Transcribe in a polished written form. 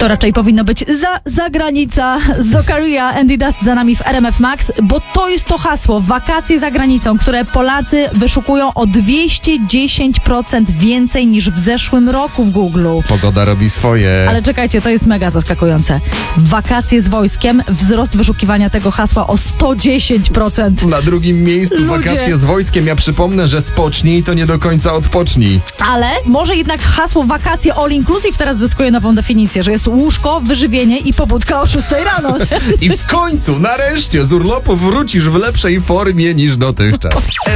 To raczej powinno być zagranica. Zokaria, Andy Dust za nami w RMF Max, bo to jest to hasło, wakacje za granicą, które Polacy wyszukują o 210% więcej niż w zeszłym roku w Google. Pogoda robi swoje. Ale czekajcie, to jest mega zaskakujące. Wakacje z wojskiem, wzrost wyszukiwania tego hasła o 110%. Na drugim miejscu wakacje z wojskiem. Ja przypomnę, że spocznij to nie do końca odpocznij. Ale może jednak hasło wakacje all inclusive teraz zyskuje nową definicję, że jest łóżko, wyżywienie i pobudka o 6 rano. I w końcu, nareszcie, z urlopu wrócisz w lepszej formie niż dotychczas.